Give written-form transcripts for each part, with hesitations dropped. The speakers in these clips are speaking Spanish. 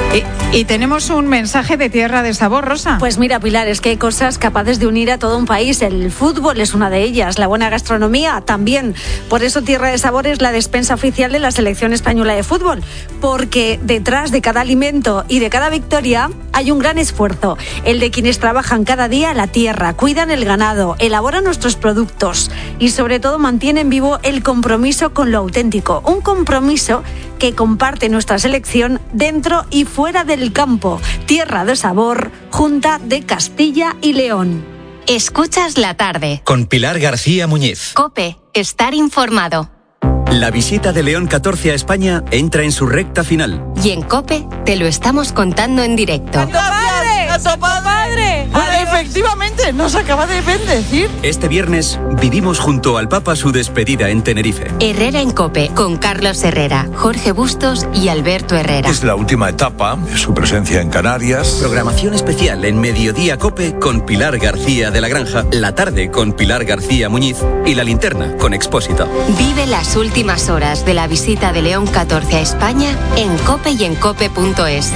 Y tenemos un mensaje de Tierra de Sabor, Rosa. Pues mira, Pilar, es que hay cosas capaces de unir a todo un país. El fútbol es una de ellas, la buena gastronomía también. Por eso Tierra de Sabor es la despensa oficial de la selección española de fútbol. Porque detrás de cada alimento y de cada victoria hay un gran esfuerzo. El de quienes trabajan cada día la tierra, cuidan el ganado, elaboran nuestros productos y sobre todo mantienen vivo el compromiso con lo auténtico. Un compromiso que comparte nuestra selección dentro y fuera del campo. Tierra de Sabor, Junta de Castilla y León. Escuchas la tarde. Con Pilar García Muñiz. COPE, estar informado. La visita de León 14 a España entra en su recta final. Y en COPE te lo estamos contando en directo. ¡Padre! Efectivamente, nos acaba de bendecir. Este viernes vivimos junto al Papa su despedida en Tenerife. Herrera en COPE, con Carlos Herrera, Jorge Bustos y Alberto Herrera. Es la última etapa, su presencia en Canarias. Programación especial en Mediodía COPE con Pilar García de la Granja, La Tarde con Pilar García Muñiz y La Linterna con Expósito. Vive las últimas horas de la visita de León 14 a España en COPE y en COPE.es.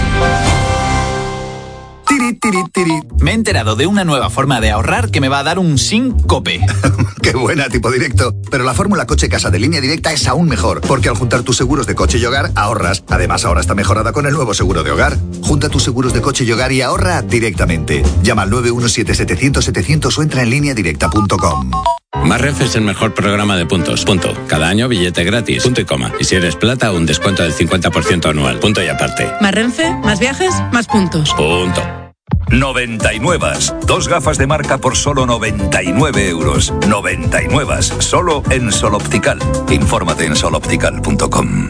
Me he enterado de una nueva forma de ahorrar que me va a dar un síncope. ¡Qué buena, tipo directo! Pero la fórmula coche-casa de Línea Directa es aún mejor, porque al juntar tus seguros de coche y hogar, ahorras. Además, ahora está mejorada con el nuevo seguro de hogar. Junta tus seguros de coche y hogar y ahorra directamente. Llama al 917-700-700 o entra en lineadirecta.com. Más Renfe es el mejor programa de puntos. Punto. Cada año billete gratis. Punto y coma. Y si eres plata, un descuento del 50% anual. Punto y aparte. Más Renfe, más viajes, más puntos. Punto. 99. 2 gafas de marca por solo 99 euros. 99. Solo en Sol Optical. Infórmate en soloptical.com.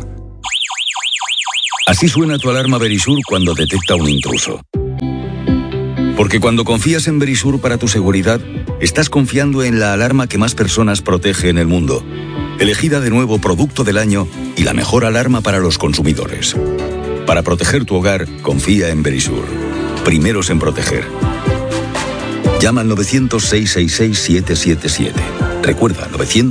Así suena tu alarma Verisur cuando detecta un intruso. Porque cuando confías en Verisur para tu seguridad, estás confiando en la alarma que más personas protege en el mundo. Elegida de nuevo Producto del Año y la mejor alarma para los consumidores. Para proteger tu hogar, confía en Verisur. Primeros en proteger. Llama al 900-666-777. Recuerda,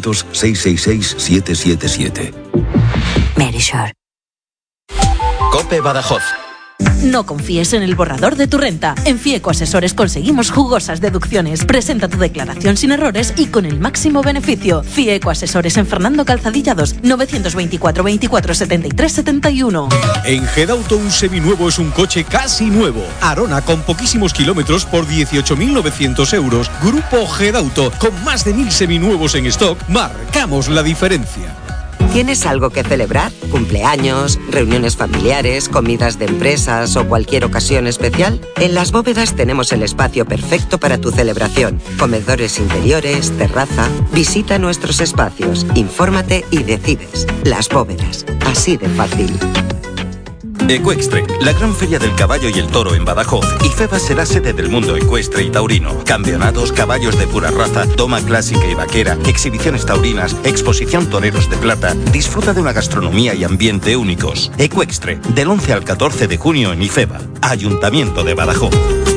900-666-777. Verisur. COPE Badajoz. No confíes en el borrador de tu renta. En FIECO Asesores conseguimos jugosas deducciones. Presenta tu declaración sin errores y con el máximo beneficio. FIECO Asesores en Fernando Calzadilla 2, 924 24 73 71. En Gedauto un seminuevo es un coche casi nuevo. Arona con poquísimos kilómetros por 18.900 euros. Grupo Gedauto, con más de 1.000 seminuevos en stock, marcamos la diferencia. ¿Tienes algo que celebrar? ¿Cumpleaños, reuniones familiares, comidas de empresas o cualquier ocasión especial? En Las Bóvedas tenemos el espacio perfecto para tu celebración. Comedores interiores, terraza. Visita nuestros espacios, infórmate y decides. Las Bóvedas. Así de fácil. Ecuestre, la gran feria del caballo y el toro en Badajoz. IFEBA será sede del mundo ecuestre y taurino. Campeonatos, caballos de pura raza, doma clásica y vaquera, exhibiciones taurinas, exposición toreros de plata. Disfruta de una gastronomía y ambiente únicos. Ecuestre, del 11 al 14 de junio en IFEBA. Ayuntamiento de Badajoz.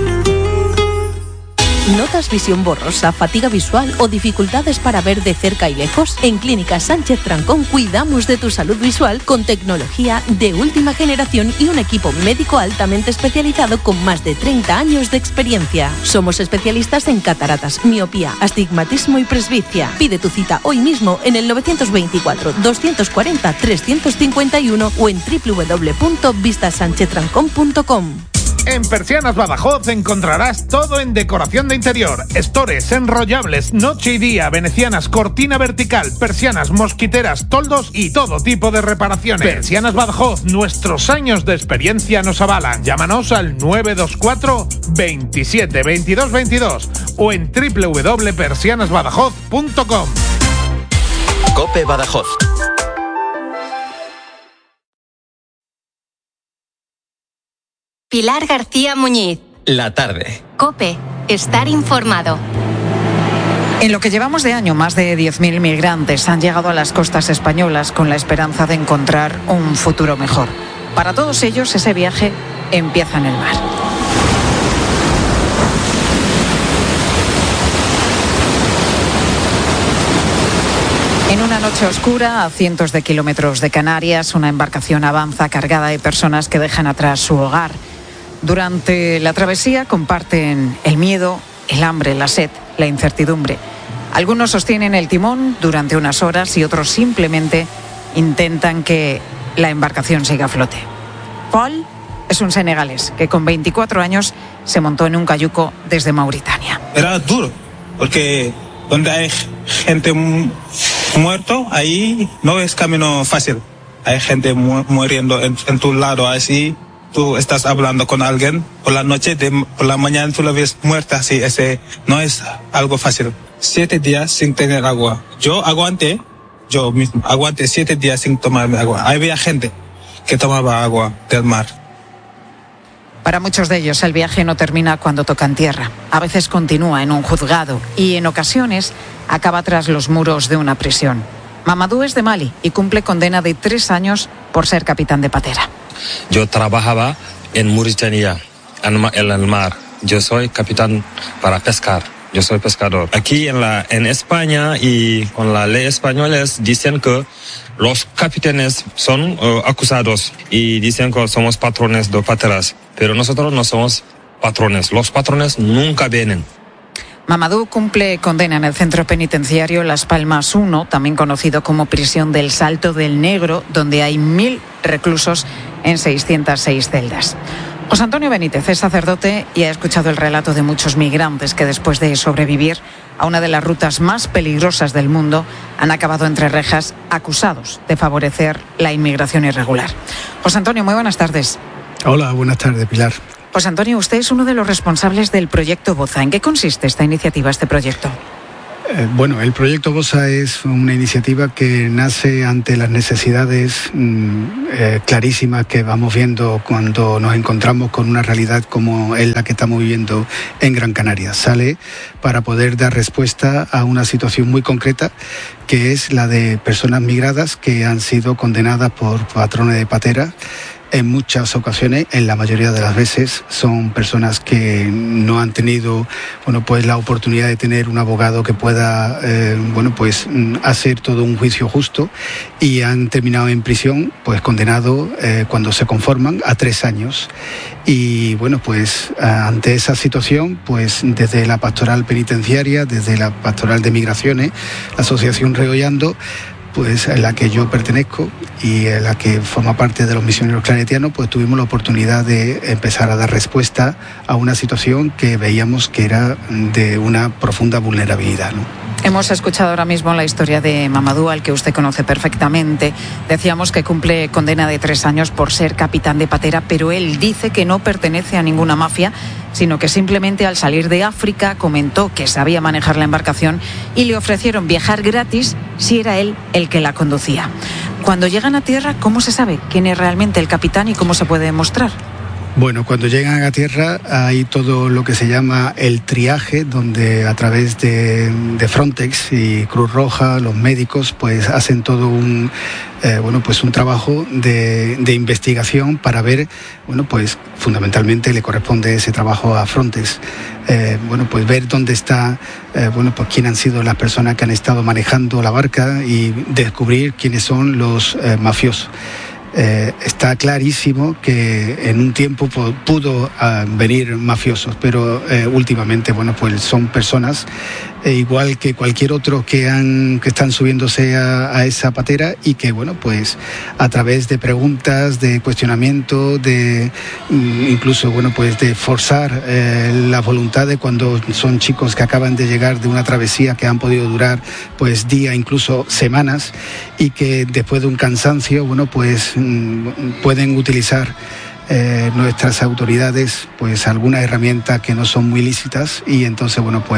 ¿Notas visión borrosa, fatiga visual o dificultades para ver de cerca y lejos? En Clínica Sánchez Trancón cuidamos de tu salud visual con tecnología de última generación y un equipo médico altamente especializado con más de 30 años de experiencia. Somos especialistas en cataratas, miopía, astigmatismo y presbicia. Pide tu cita hoy mismo en el 924 240 351 o en www.vistasancheztrancón.com. En Persianas Badajoz encontrarás todo en decoración de interior, estores, enrollables, noche y día, venecianas, cortina vertical, persianas, mosquiteras, toldos y todo tipo de reparaciones. Persianas Badajoz, nuestros años de experiencia nos avalan. Llámanos al 924 27 22 22 o en www.persianasbadajoz.com. COPE Badajoz. Pilar García Muñiz. La tarde. COPE, estar informado. En lo que llevamos de año, más de 10.000 migrantes han llegado a las costas españolas con la esperanza de encontrar un futuro mejor. Para todos ellos, ese viaje empieza en el mar. En una noche oscura, a cientos de kilómetros de Canarias, una embarcación avanza cargada de personas que dejan atrás su hogar. Durante la travesía comparten el miedo, el hambre, la sed, la incertidumbre. Algunos sostienen el timón durante unas horas y otros simplemente intentan que la embarcación siga a flote. Paul es un senegalés que con 24 años se montó en un cayuco desde Mauritania. Era duro, porque donde hay gente muerto, ahí no es camino fácil. Hay gente muriendo en tu lado, así tú estás hablando con alguien por la noche, por la mañana tú la ves muerta, así, ese no es algo fácil. 7 días sin tener agua. Yo mismo aguanté 7 días sin tomar agua. Había gente que tomaba agua del mar. Para muchos de ellos el viaje no termina cuando tocan tierra. A veces continúa en un juzgado y en ocasiones acaba tras los muros de una prisión. Mamadou es de Mali y cumple condena de 3 años por ser capitán de patera. Yo trabajaba en Mauritania, en el mar. Yo soy capitán para pescar. Yo soy pescador. Aquí en España y con la ley española dicen que los capitanes son acusados y dicen que somos patrones de pateras. Pero nosotros no somos patrones. Los patrones nunca vienen. Mamadou cumple condena en el centro penitenciario Las Palmas 1, también conocido como prisión del Salto del Negro, donde hay 1.000 reclusos en 606 celdas. José Antonio Benítez es sacerdote y ha escuchado el relato de muchos migrantes que después de sobrevivir a una de las rutas más peligrosas del mundo han acabado entre rejas acusados de favorecer la inmigración irregular. José Antonio, muy buenas tardes. Hola, buenas tardes, Pilar. José Antonio, usted es uno de los responsables del proyecto Boza. ¿En qué consiste esta iniciativa, este proyecto? Bueno, el proyecto Boza es una iniciativa que nace ante las necesidades clarísimas que vamos viendo cuando nos encontramos con una realidad como es la que estamos viviendo en Gran Canaria. Sale para poder dar respuesta a una situación muy concreta, que es la de personas migradas que han sido condenadas por patrones de patera. En muchas ocasiones, en la mayoría de las veces, son personas que no han tenido, pues la oportunidad de tener un abogado que pueda, hacer todo un juicio justo, y han terminado en prisión, pues condenados cuando se conforman a 3 años. Y ante esa situación, pues desde la pastoral penitenciaria, desde la pastoral de migraciones, la asociación Regollando, pues en la que yo pertenezco y en la que forma parte de los misioneros claretianos, pues tuvimos la oportunidad de empezar a dar respuesta a una situación que veíamos que era de una profunda vulnerabilidad, ¿no? Hemos escuchado ahora mismo la historia de Mamadou, al que usted conoce perfectamente. Decíamos que cumple condena de 3 años por ser capitán de patera, pero él dice que no pertenece a ninguna mafia, sino que simplemente al salir de África comentó que sabía manejar la embarcación y le ofrecieron viajar gratis si era él el que la conducía. Cuando llegan a tierra, ¿cómo se sabe quién es realmente el capitán y cómo se puede demostrar? Bueno, cuando llegan a tierra hay todo lo que se llama el triaje, donde a través de Frontex y Cruz Roja, los médicos, pues hacen todo un trabajo de investigación para ver, pues fundamentalmente le corresponde ese trabajo a Frontex. Ver dónde está, quién han sido las personas que han estado manejando la barca y descubrir quiénes son los mafiosos. Está clarísimo que en un tiempo pudo venir mafiosos, pero últimamente, son personas igual que cualquier otro que están subiéndose a esa patera y que, a través de preguntas, de cuestionamiento, de incluso, de forzar la voluntad de cuando son chicos que acaban de llegar de una travesía que han podido durar, días, incluso semanas, y que después de un cansancio, pueden utilizar nuestras autoridades algunas herramientas que no son muy lícitas, y entonces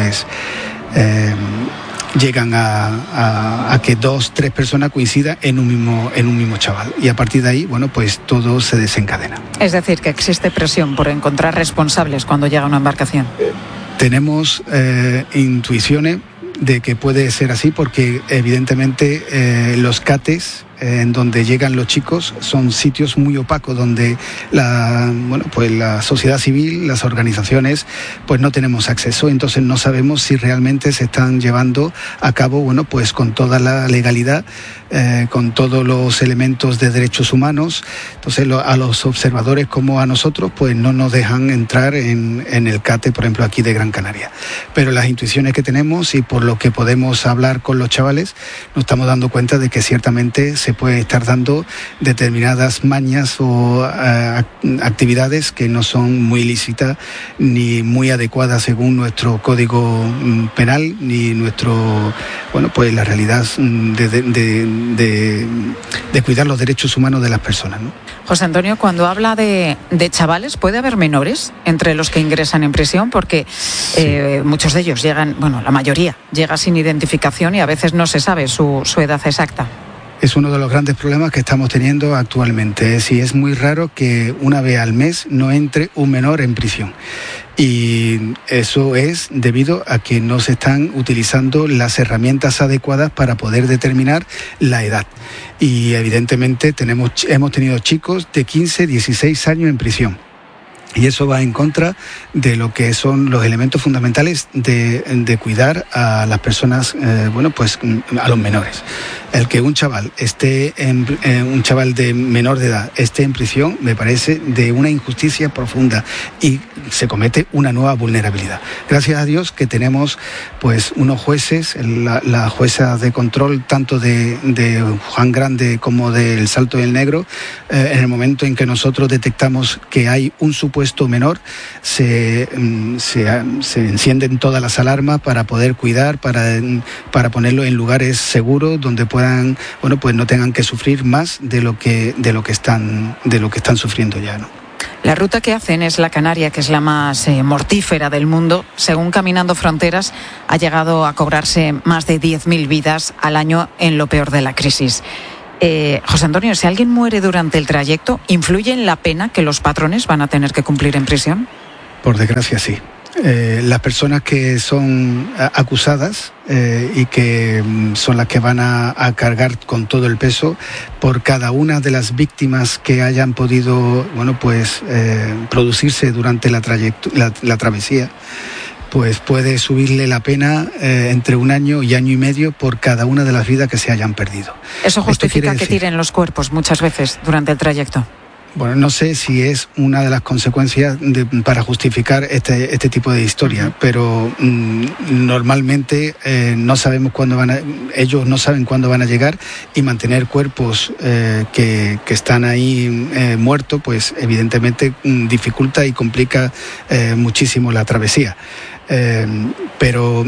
llegan a que 2, 3 personas coincidan en un mismo chaval, y a partir de ahí todo se desencadena. Es decir, que existe presión por encontrar responsables cuando llega una embarcación. Tenemos intuiciones de que puede ser así, porque evidentemente los CATES en donde llegan los chicos son sitios muy opacos donde la sociedad civil, las organizaciones, pues no tenemos acceso, entonces no sabemos si realmente se están llevando a cabo, pues con toda la legalidad, con todos los elementos de derechos humanos. Entonces a los observadores como a nosotros pues no nos dejan entrar en el CATE, por ejemplo, aquí de Gran Canaria. Pero las intuiciones que tenemos y por lo que podemos hablar con los chavales, nos estamos dando cuenta de que ciertamente se puede estar dando determinadas mañas o actividades que no son muy lícitas ni muy adecuadas según nuestro código penal ni nuestro, la realidad de cuidar los derechos humanos de las personas, ¿no? José Antonio, cuando habla de chavales, ¿puede haber menores entre los que ingresan en prisión? Porque muchos de ellos llegan, la mayoría llega sin identificación y a veces no se sabe su edad exacta. Es uno de los grandes problemas que estamos teniendo actualmente. Es muy raro que una vez al mes no entre un menor en prisión. Y eso es debido a que no se están utilizando las herramientas adecuadas para poder determinar la edad. Y evidentemente hemos tenido chicos de 15, 16 años en prisión. Y eso va en contra de lo que son los elementos fundamentales de cuidar a las personas, a los menores. El que un chaval un chaval de menor de edad esté en prisión me parece de una injusticia profunda y se comete una nueva vulnerabilidad. Gracias a Dios que tenemos pues unos jueces, la jueza de control tanto de Juan Grande como del Salto del Negro, en el momento en que nosotros detectamos que hay un supuesto menor, se encienden todas las alarmas para poder cuidar, para ponerlo en lugares seguros donde puedan, no tengan que sufrir más de lo que están sufriendo ya, ¿no? La ruta que hacen es la canaria, que es la más mortífera del mundo. Según Caminando Fronteras, ha llegado a cobrarse más de 10.000 vidas al año en lo peor de la crisis. José Antonio, si alguien muere durante el trayecto, ¿influye en la pena que los patrones van a tener que cumplir en prisión? Por desgracia, sí. Las personas que son acusadas y que son las que van a cargar con todo el peso por cada una de las víctimas que hayan podido producirse durante la travesía, pues puede subirle la pena entre 1 año y año y medio por cada una de las vidas que se hayan perdido. ¿Eso justifica que tiren los cuerpos muchas veces durante el trayecto? Bueno, no sé si es una de las consecuencias para justificar este tipo de historia, pero normalmente no sabemos ellos no saben cuándo van a llegar, y mantener cuerpos que están ahí muertos, pues evidentemente dificulta y complica muchísimo la travesía. Pero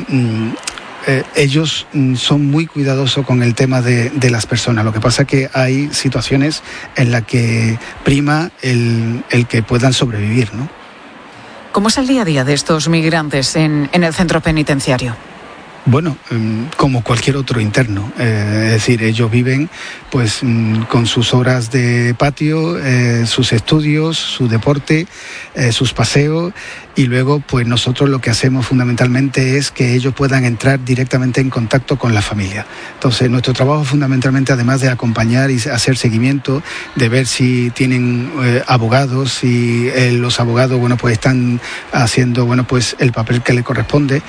ellos son muy cuidadosos con el tema de las personas. Lo que pasa es que hay situaciones en las que prima el que puedan sobrevivir, ¿no? ¿Cómo es el día a día de estos migrantes en el centro penitenciario? Bueno, como cualquier otro interno, es decir, ellos viven pues con sus horas de patio, sus estudios, su deporte, sus paseos, y luego pues nosotros lo que hacemos fundamentalmente es que ellos puedan entrar directamente en contacto con la familia. Entonces nuestro trabajo fundamentalmente, además de acompañar y hacer seguimiento, de ver si tienen abogados, si los abogados están haciendo el papel que le corresponde,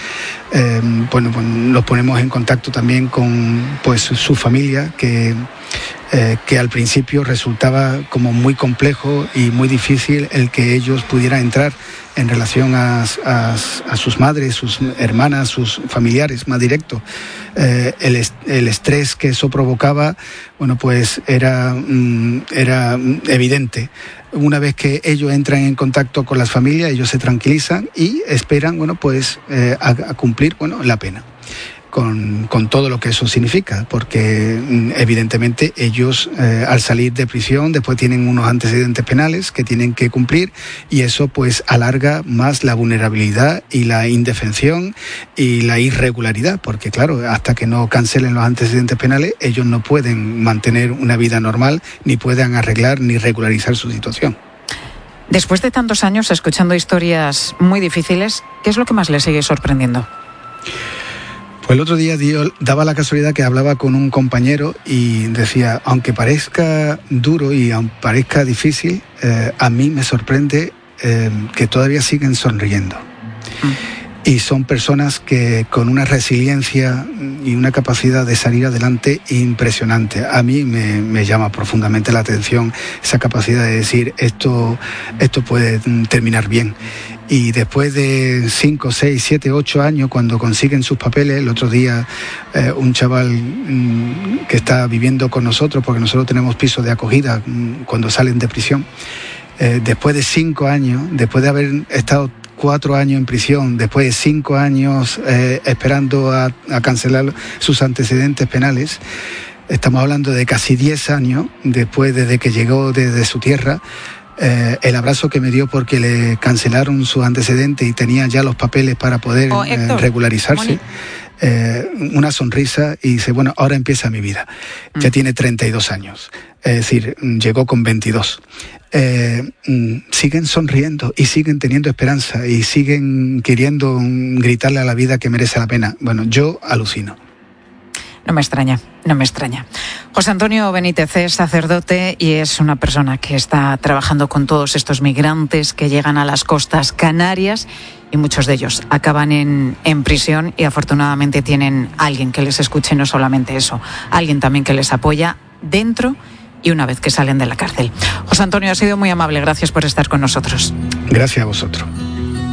los ponemos en contacto también con su familia, que al principio resultaba como muy complejo y muy difícil el que ellos pudieran entrar en relación a sus madres, sus hermanas, sus familiares más directos. El estrés que eso provocaba, era evidente. Una vez que ellos entran en contacto con las familias, ellos se tranquilizan y esperan, a cumplir, la pena. Con todo lo que eso significa, porque evidentemente ellos al salir de prisión después tienen unos antecedentes penales que tienen que cumplir, y eso pues alarga más la vulnerabilidad y la indefensión y la irregularidad, porque claro, hasta que no cancelen los antecedentes penales ellos no pueden mantener una vida normal, ni puedan arreglar ni regularizar su situación. Después de tantos años escuchando historias muy difíciles, ¿qué es lo que más les sigue sorprendiendo? Pues el otro día daba la casualidad que hablaba con un compañero y decía, aunque parezca duro y aunque parezca difícil, a mí me sorprende que todavía siguen sonriendo. Y son personas que con una resiliencia y una capacidad de salir adelante impresionante. A mí me llama profundamente la atención esa capacidad de decir esto puede terminar bien. Y después de 5, 6, 7, 8 años, cuando consiguen sus papeles, el otro día un chaval que está viviendo con nosotros, porque nosotros tenemos pisos de acogida cuando salen de prisión, después de 5 años, después de haber estado 4 años en prisión, después de 5 años esperando a cancelar sus antecedentes penales, estamos hablando de casi 10 años después desde que llegó desde su tierra, el abrazo que me dio porque le cancelaron sus antecedentes y tenía ya los papeles para poder regularizarse. Una sonrisa y dice, bueno, ahora empieza mi vida. Ya tiene 32 años, es decir, llegó con 22. Siguen sonriendo y siguen teniendo esperanza y siguen queriendo gritarle a la vida que merece la pena. Bueno, yo alucino. No me extraña. José Antonio Benítez es sacerdote y es una persona que está trabajando con todos estos migrantes que llegan a las costas canarias y muchos de ellos acaban en prisión y afortunadamente tienen alguien que les escuche, no solamente eso, alguien también que les apoya dentro y una vez que salen de la cárcel. José Antonio, ha sido muy amable, gracias por estar con nosotros. Gracias a vosotros.